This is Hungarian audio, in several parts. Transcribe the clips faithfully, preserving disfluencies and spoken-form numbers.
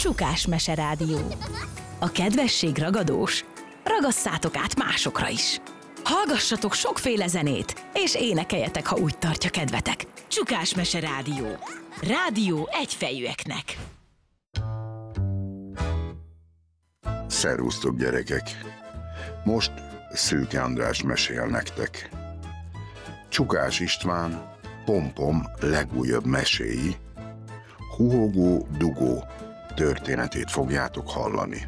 Csukás Mese Rádió. A kedvesség ragadós, ragasszátok át másokra is. Hallgassatok sokféle zenét, és énekeljetek, ha úgy tartja kedvetek. Csukás Mese Rádió. Rádió egyfejűeknek. Szervusztok, gyerekek! Most Szőke András mesél nektek. Csukás István Pom-Pom legújabb meséi, Huhogó Dugó történetét fogjátok hallani.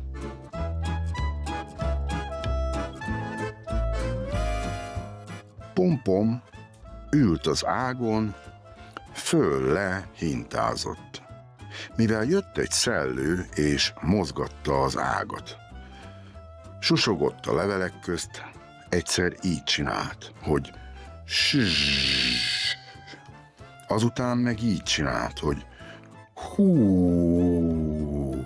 Pom-Pom ült az ágon, föl-le hintázott, mivel jött egy szellő és mozgatta az ágat. Susogott a levelek közt, egyszer így csinált, hogy zzz, azután meg így csinált, hogy hú.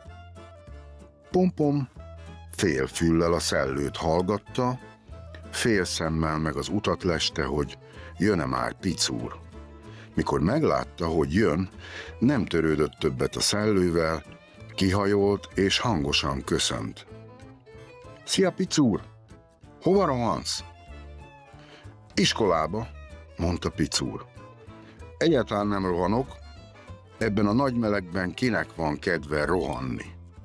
Pom-Pom fél füllel a szellőt hallgatta, fél szemmel meg az utat leste, hogy jön-e már Picúr. Mikor meglátta, hogy jön, nem törődött többet a szellővel, kihajolt és hangosan köszönt. Szia, Picúr! Hova rohansz? Iskolába, mondta Picúr. Egyáltalán nem rohanok, ebben a nagy melegben kinek van kedve rohanni?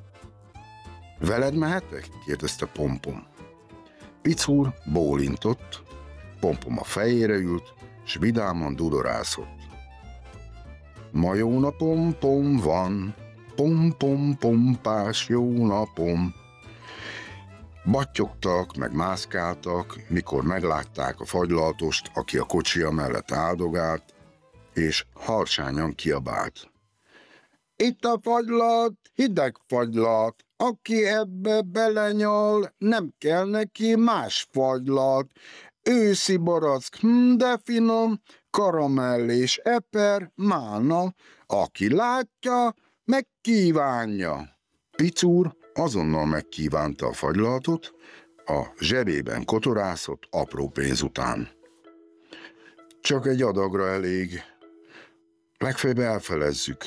Veled mehetek? Kérdezte Pom-Pom. Picúr bólintott, Pom-Pom a fejére ült, s vidáman dudorászott. Ma jó napom, pom van, pom-pom-pompás jó napom. Battyogtak, meg mászkáltak, mikor meglátták a fagylaltost, aki a kocsija mellett áldogált, és halsányan kiabált. Itt a fagylalt, hideg fagylalt, aki ebbe belenyal, nem kell neki más fagylalt. Őszi barack, de finom, karamell és eper, mána, aki látja, megkívánja. Picúr azonnal megkívánta a fagylaltot, a zsebében kotorászott apró pénz után. Csak egy adagra elég, legfeljebb elfelezzük.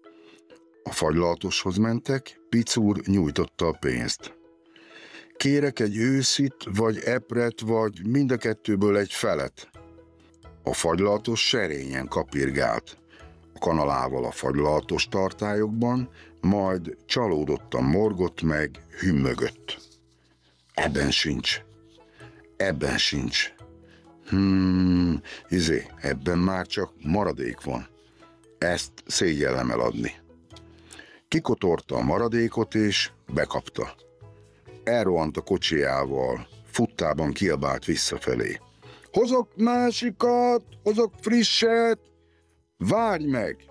A fagylaltoshoz mentek, Picúr nyújtotta a pénzt. Kérek egy őszit, vagy epret, vagy mind a kettőből egy felet. A fagylaltos serényen kapirgált, a kanalával a fagylaltos tartályokban, majd csalódottan morgott meg, hümmögött. Ebben sincs, ebben sincs. Hmm, izé, ebben már csak maradék van. Ezt szégyellem eladni. Kikotorta a maradékot és bekapta. Elrohant a kocsijával, futtában kiabált visszafelé. Hozok másikat, hozok frisset, várj meg!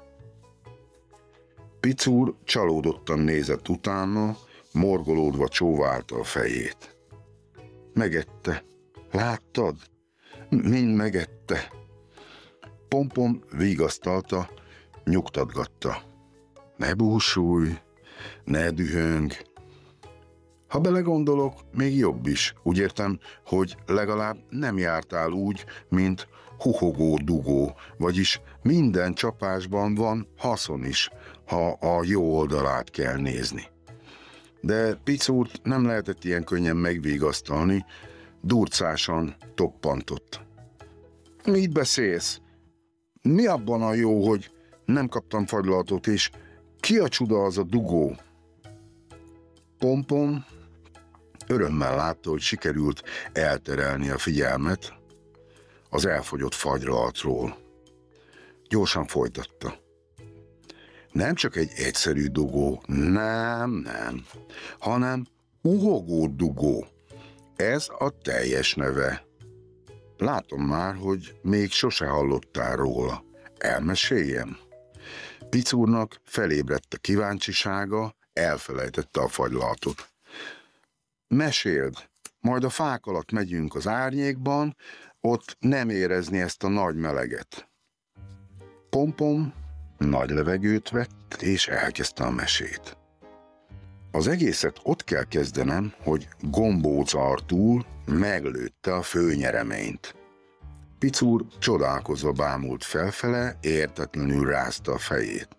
Picúr csalódottan nézett utána, morgolódva csóválta a fejét. Megette, láttad? Mind megette. Pom-Pom vigasztalta, nyugtatgatta. Ne búsulj, ne dühöng. Ha belegondolok, még jobb is. Úgy értem, hogy legalább nem jártál úgy, mint Huhogó Dugó, vagyis minden csapásban van haszon is, ha a jó oldalát kell nézni. De Picúrt nem lehetett ilyen könnyen megvigasztalni, durcásan toppantott. Mit beszélsz? Mi abban a jó, hogy nem kaptam fagylaltot, és ki a csuda az a Dugó? Pom-Pom örömmel látta, hogy sikerült elterelni a figyelmet az elfogyott fagylaltról. Gyorsan folytatta. Nem csak egy egyszerű dugó, nem, nem, hanem Huhogó Dugó. Ez a teljes neve. Látom már, hogy még sose hallottál róla. Elmeséljem? Picúrnak felébredt a kíváncsisága, elfelejtette a fagylaltot. Meséld, majd a fák alatt megyünk az árnyékban, ott nem érezni ezt a nagy meleget. Pom-Pom nagy levegőt vett, és elkezdte a mesét. Az egészet ott kell kezdenem, hogy Gombóc Artúr meglőtte a főnyereményt. Picúr csodálkozva bámult felfele, értetlenül rázta a fejét.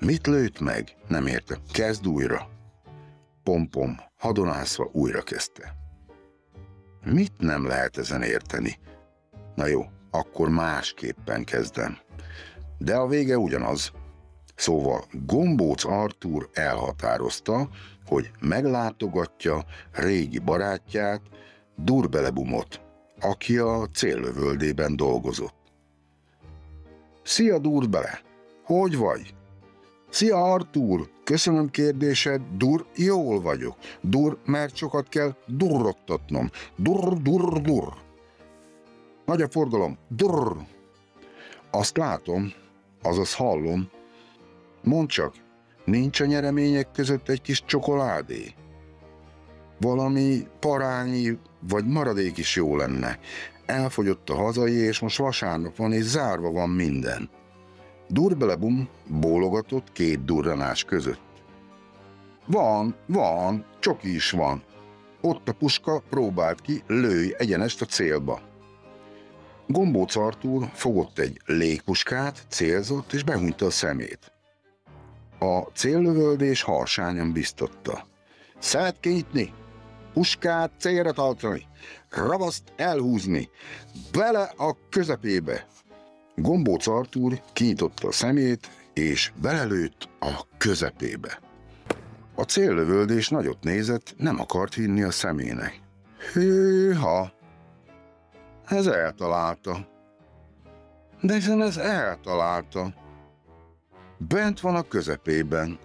Mit lőtt meg? Nem értem. Kezd újra. Pompom hadonászva újra kezdte. Mit nem lehet ezen érteni? Na jó, akkor másképpen kezdem. De a vége ugyanaz. Szóval Gombóc Artúr elhatározta, hogy meglátogatja régi barátját, Durbelebumot, aki a céllövöldében dolgozott. Szia, Durbele! Hogy vagy? Szia, Artúr! Köszönöm kérdésed, Dur, jól vagyok. Dur, mert sokat kell durrogtatnom. Dur, dur, dur. Nagy a forgalom. Dur. Azt látom, azaz hallom. Mondd csak, nincs a nyeremények között egy kis csokoládé? Valami parányi vagy maradék is jó lenne. Elfogyott a hazai, és most vasárnap van, és zárva van minden. Durbelebum bólogatott két durranás között. Van, van, csoki is van. Ott a puska, próbált ki, lőj egyenest a célba. Gombóc Artúr fogott egy légpuskát, célzott, és behunyta a szemét. A céllövöldés harsányan biztatta. Szeret kinyitni, puskát célra tartani, ravaszt elhúzni, bele a közepébe. Gombóc Artúr kinyitotta a szemét, és belelőtt a közepébe. A céllövöldés nagyot nézett, nem akart hinni a szemének. Hűha! Ez eltalálta. De hiszen ez eltalálta. Bent van a közepében.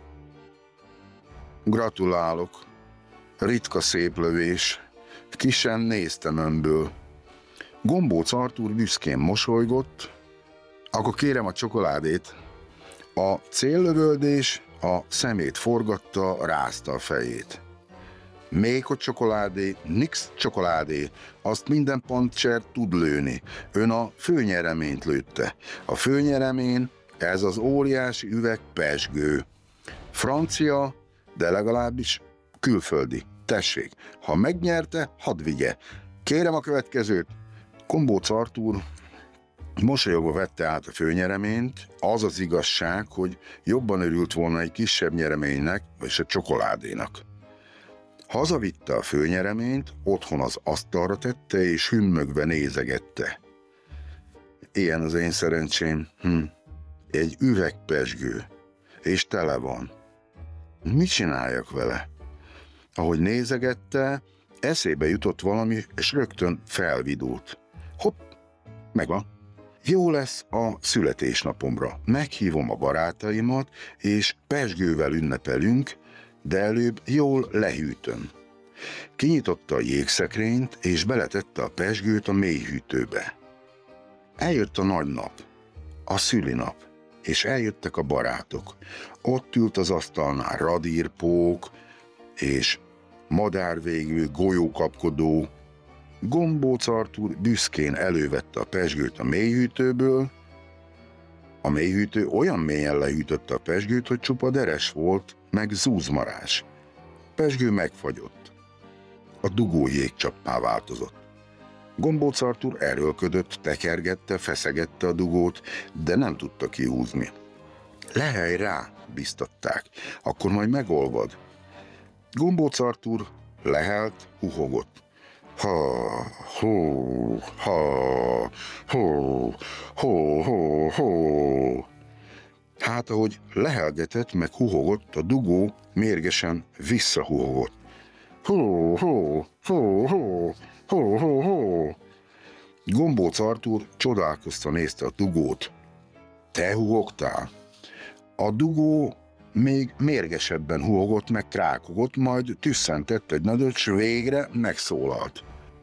Gratulálok. Ritka szép lövés. Kisen néztem önből. Gombóc Artúr büszkén mosolygott. Akkor kérem a csokoládét. A céllövöldés a szemét forgatta, rázta a fejét. Még hogy csokoládé, nix csokoládé, azt minden pancser tud lőni. Ön a főnyereményt lőtte. A főnyeremény, ez az óriási üveg pezsgő. Francia, de legalábbis külföldi. Tessék, ha megnyerte, hadd vigye. Kérem a következőt. Gombóc Artúr mosolyogva vette át a főnyereményt. Az az igazság, hogy jobban örült volna egy kisebb nyereménynek, vagyis a csokoládénak. Hazavitte a főnyereményt, otthon az asztalra tette, és hümmögve nézegette. Ilyen az én szerencsém. Hm. Egy üvegpezsgő, és tele van. Mit csináljak vele? Ahogy nézegette, eszébe jutott valami, és rögtön felvidult. Hopp, megvan. Jó lesz a születésnapomra. Meghívom a barátaimat, és pezsgővel ünnepelünk, de előbb jól lehűtöm. Kinyitotta a jégszekrényt, és beletette a pezsgőt a mélyhűtőbe. Eljött a nagy nap, a szülinap, és eljöttek a barátok. Ott ült az asztalnál radírpók, és madárvégű, golyókapkodó. Gombóc Artúr büszkén elővette a pezsgőt a mélyhűtőből. A mélyhűtő olyan mélyen lehűtötte a pezsgőt, hogy csupa deres volt, meg zúzmarás. Pezsgő megfagyott. A dugó jégcsappá változott. Gombóc Artúr erőlködött, tekergette, feszegette a dugót, de nem tudta kihúzni. Lehelj rá, biztatták, akkor majd megolvad. Gombóc Artúr lehelt, huhogott. Ha, hó, ha, hó, hó, hó, hó. Hát, ahogy lehelgetett, meg huhogott, a dugó mérgesen visszahuhogott. Hó, hó, hó, hó, hó, hó, hó. Gombóc Artúr csodálkozva nézte a dugót. Te huhogtál? A dugó még mérgesebben huhogott, meg krákogott, majd tüsszentett egy nagyot, s végre megszólalt.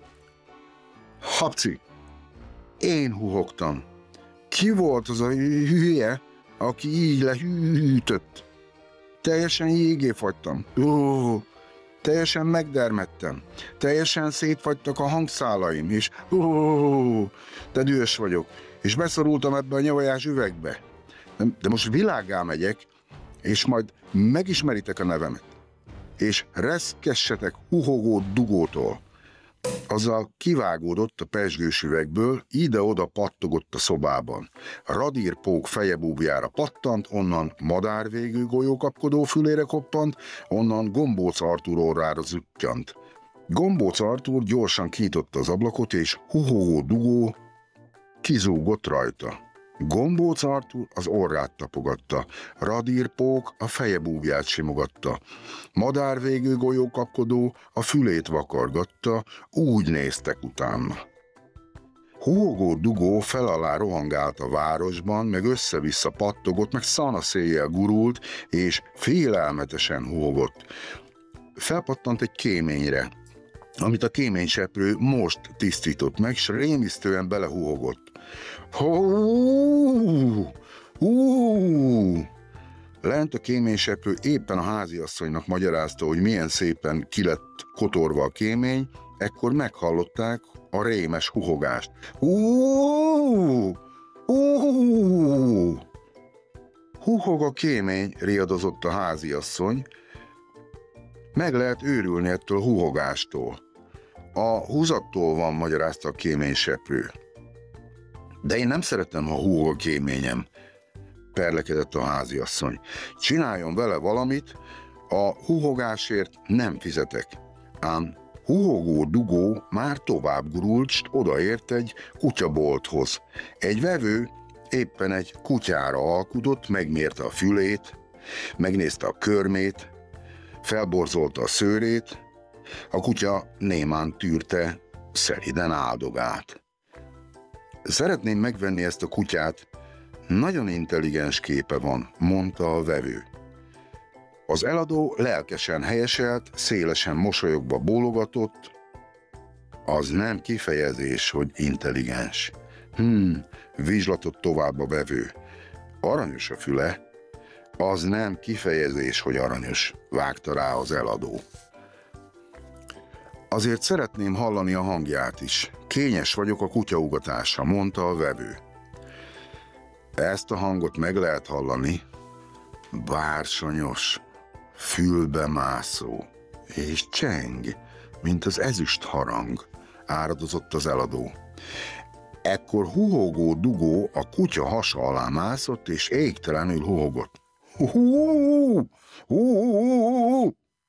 Hapci, én huhogtam. Ki volt az a hülye, aki így lehűtött? Teljesen jégé fagytam. Ó, teljesen megdermedtem. Teljesen szétfagytak a hangszálaim, és ó, de dühös vagyok, és beszorultam ebbe a nyavajás üvegbe. De most világgá megyek, és majd megismeritek a nevemet, és reszkessetek huhogó dugótól. Azzal kivágódott a pezsgős üvegből, ide-oda pattogott a szobában. Radír Pók fejebúbjára pattant, onnan madárvégű golyókapkodó fülére koppant, onnan Gombóc Artúr orrára züttyant. Gombóc Artúr gyorsan kinyitotta az ablakot, és huhogó-dugó kizúgott rajta. Gombóc Artúr az orrát tapogatta, Radír Pók a fejebúbját simogatta, madárvégű golyókapkodó a fülét vakargatta, úgy néztek utána. Huhogó-dugó felalá rohangált a városban, meg össze-vissza pattogott, meg szanaszéjjel gurult, és félelmetesen huhogott. Felpattant egy kéményre, amit a kéményseprő most tisztított meg, s rémisztően belehuhogott. Hú, hú. Lent a kéményseprő éppen a háziasszonynak magyarázta, hogy milyen szépen ki lett kotorva a kémény, ekkor meghallották a rémes huhogást. Hú, hú. Huhog a kémény, riadozott a háziasszony. Meg lehet őrülni ettől a huhogástól. A húzattól van, magyarázta a kéményseprő. De én nem szeretem, ha húhog a kéményem, perlekedett a háziasszony. Csináljon vele valamit, a huhogásért nem fizetek. Ám huhogó-dugó már tovább gurult, s odaért egy kutyabolthoz. Egy vevő éppen egy kutyára alkudott, megmérte a fülét, megnézte a körmét, felborzolta a szőrét, a kutya némán tűrte, szeliden áldogált. Szeretném megvenni ezt a kutyát, nagyon intelligens képe van, mondta a vevő. Az eladó lelkesen helyeselt, szélesen mosolyogva bólogatott. Az nem kifejezés, hogy intelligens. Hmm, vizslatott tovább a vevő. Aranyos a füle. Az nem kifejezés, hogy aranyos, vágta rá az eladó. Azért szeretném hallani a hangját is. Kényes vagyok a kutyaugatásra, mondta a vevő. Ezt a hangot meg lehet hallani. Bársonyos, fülbemászó, és cseng, mint az ezüst harang, áradozott az eladó. Ekkor huhogó-dugó a kutya hasa alá mászott, és égtelenül huhogott. Hú, hú,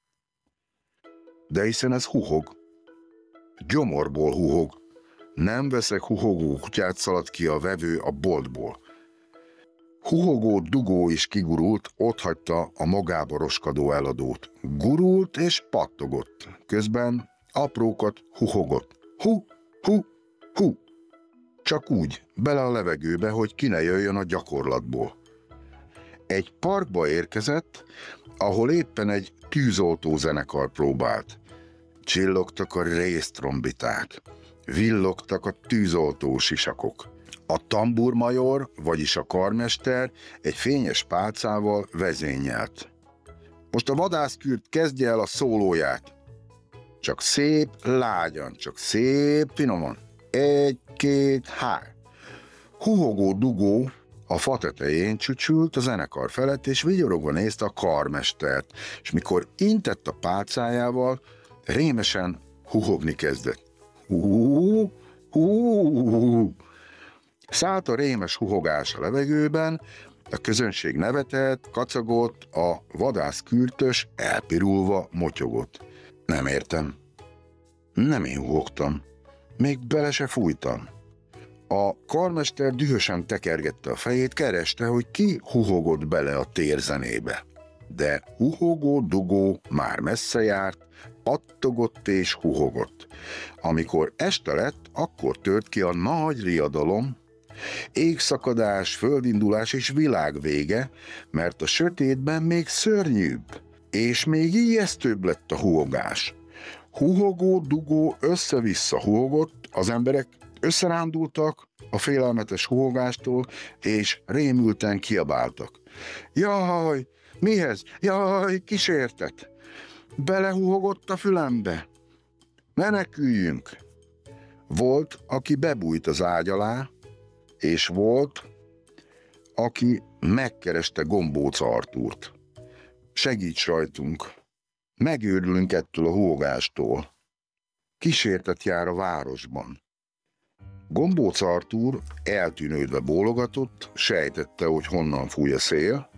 de hiszen ez huhog. Gyomorból huhog. Nem veszek huhogó kutyát, szaladt ki a vevő a boltból. Huhogó-dugó is kigurult, otthagyta a magába roskadó eladót. Gurult és pattogott. Közben aprókat huhogott. Hu, hu, hu. Csak úgy, bele a levegőbe, hogy ki ne jöjjön a gyakorlatból. Egy parkba érkezett, ahol éppen egy tűzoltó zenekar próbált. Csillogtak a résztrombiták, villogtak a tűzoltó sisakok. A tamburmajor, vagyis a karmester egy fényes pálcával vezényelt. Most a vadászkürt kezdje el a szólóját. Csak szép lágyan, csak szép finoman. Egy, két, hár. Huhogó-dugó a fa tetején csücsült a zenekar felett, és vigyorogva nézte a karmestert, és mikor intett a pálcájával, rémesen huhogni kezdett. Hú, hú. Szállt a rémes huhogás a levegőben, a közönség nevetett, kacagott, a vadászkürtös elpirulva motyogott. Nem értem. Nem én huhogtam. Még bele se fújtam. A karmester dühösen tekergette a fejét, kereste, hogy ki huhogott bele a térzenébe. De huhogó-dugó már messze járt, pattogott és huhogott. Amikor este lett, akkor tört ki a nagy riadalom, égszakadás, földindulás és világvége, mert a sötétben még szörnyűbb, és még ijesztőbb lett a huhogás. Huhogó-dugó össze-vissza huhogott, az emberek összerándultak a félelmetes huhogástól, és rémülten kiabáltak. Jaj, mihez? Jaj, kísértet! Belehuhogott a fülembe! Meneküljünk! Volt, aki bebújt az ágy alá, és volt, aki megkereste Gombóc Artúrt. Segíts rajtunk! Megőrülünk ettől a huhogástól! kísértet jár a városban. Gombóc Artúr eltűnődve bólogatott, sejtette, hogy honnan fúj a szél.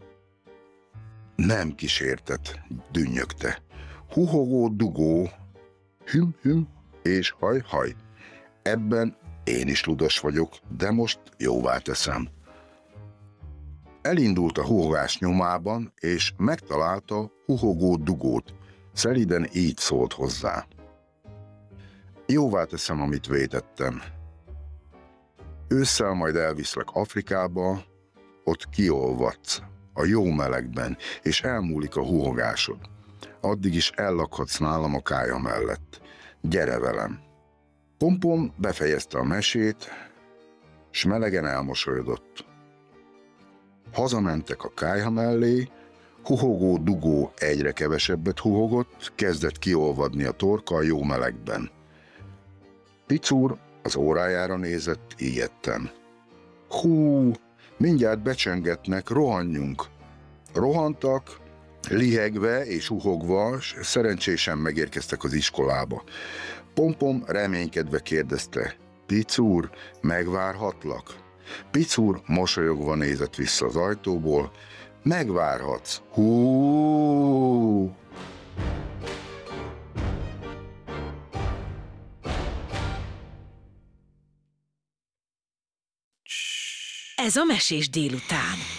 Nem kísértet, dünnyögte. Huhogó, dugó, hüm, hüm és haj, haj. Ebben én is ludas vagyok, de most jóvá teszem. Elindult a huhogás nyomában, és megtalálta huhogó dugót. Szeliden így szólt hozzá. Jóvá teszem, amit vétettem. Ősszel majd elviszlek Afrikába, ott kiolvadsz a jó melegben, és elmúlik a huhogásod. Addig is ellakhatsz nálam a kája mellett. Gyere velem! Pompom befejezte a mesét, s melegen elmosolyodott. Hazamentek a kályha mellé, huhogó dugó egyre kevesebbet huhogott, kezdett kiolvadni a torka a jó melegben. Picúr az órájára nézett ijedten. Hú, mindjárt becsöngetnek, rohanjunk! Rohantak, lihegve és huhogva, s szerencsésen megérkeztek az iskolába. Pompom reménykedve kérdezte, Picúr, megvárhatlak? Picúr mosolyogva nézett vissza az ajtóból, megvárhatsz, hú! Ez a Mesés délután.